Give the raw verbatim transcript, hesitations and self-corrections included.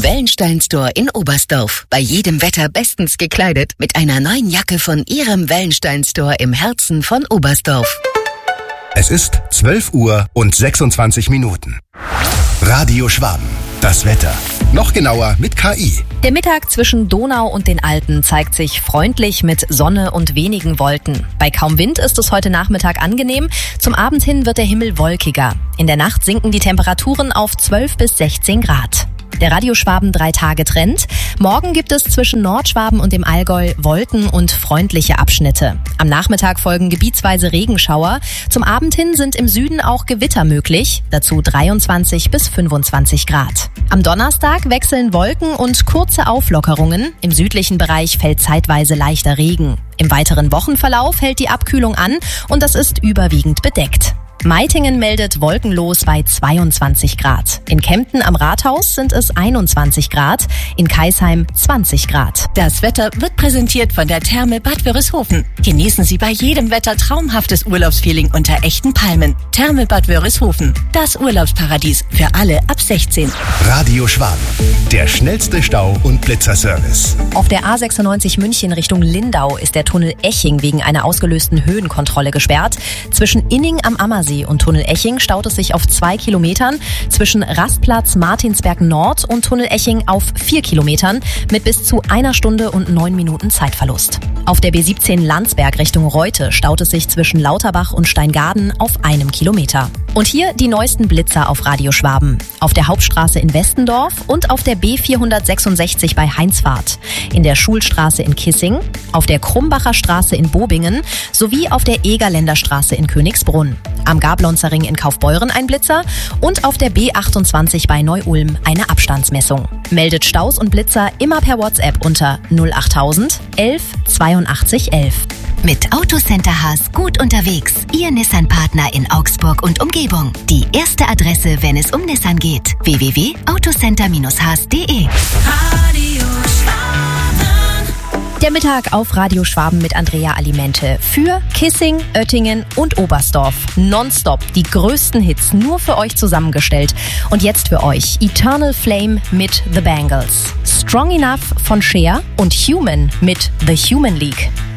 Im Wellenstein Store in Oberstdorf. Bei jedem Wetter bestens gekleidet mit einer neuen Jacke von Ihrem Wellenstein Store im Herzen von Oberstdorf. Es ist zwölf Uhr und sechsundzwanzig Minuten. Radio Schwaben. Das Wetter. Noch genauer mit K I. Der Mittag zwischen Donau und den Alpen zeigt sich freundlich mit Sonne und wenigen Wolken. Bei kaum Wind ist es heute Nachmittag angenehm. Zum Abend hin wird der Himmel wolkiger. In der Nacht sinken die Temperaturen auf zwölf bis sechzehn Grad. Der Radio Schwaben drei Tage Trend. Morgen gibt es zwischen Nordschwaben und dem Allgäu Wolken und freundliche Abschnitte. Am Nachmittag folgen gebietsweise Regenschauer. Zum Abend hin sind im Süden auch Gewitter möglich. Dazu dreiundzwanzig bis fünfundzwanzig Grad. Am Donnerstag wechseln Wolken und kurze Auflockerungen. Im südlichen Bereich fällt zeitweise leichter Regen. Im weiteren Wochenverlauf hält die Abkühlung an und das ist überwiegend bedeckt. Meitingen meldet wolkenlos bei zweiundzwanzig Grad. In Kempten am Rathaus sind es einundzwanzig Grad, in Kaisheim zwanzig Grad. Das Wetter wird präsentiert von der Therme Bad Wörishofen. Genießen Sie bei jedem Wetter traumhaftes Urlaubsfeeling unter echten Palmen. Therme Bad Wörishofen, das Urlaubsparadies für alle ab sechzehn. Radio Schwaben, der schnellste Stau- und Blitzerservice. Auf der A sechsundneunzig München Richtung Lindau ist der Tunnel Eching wegen einer ausgelösten Höhenkontrolle gesperrt. Zwischen Inning am Ammersee und Tunnel Eching staut es sich auf zwei Kilometern, zwischen Rastplatz Martinsberg Nord und Tunnel Eching auf vier Kilometern mit bis zu einer Stunde und neun Minuten Zeitverlust. Auf der B siebzehn Landsberg Richtung Reute staut es sich zwischen Lauterbach und Steingaden auf einem Kilometer. Und hier die neuesten Blitzer auf Radio Schwaben. Auf der Hauptstraße in Westendorf und auf der B vierhundertsechsundsechzig bei Heinzwarth, in der Schulstraße in Kissing, auf der Krumbacher Straße in Bobingen sowie auf der Egerländer Straße in Königsbrunn. Am Gablonzer Ring in Kaufbeuren ein Blitzer und auf der B achtundzwanzig bei Neu-Ulm eine Abstandsmessung. Meldet Staus und Blitzer immer per WhatsApp unter null achttausend elf zweiundachtzig elf. Mit Autocenter Haas gut unterwegs. Ihr Nissan-Partner in Augsburg und Umgebung. Die erste Adresse, wenn es um Nissan geht. w w w punkt autocenter haas punkt de. Der Mittag auf Radio Schwaben mit Andrea Alimente für Kissing, Oettingen und Oberstdorf. Nonstop die größten Hits nur für euch zusammengestellt. Und jetzt für euch Eternal Flame mit The Bangles, Strong Enough von Cher und Human mit The Human League.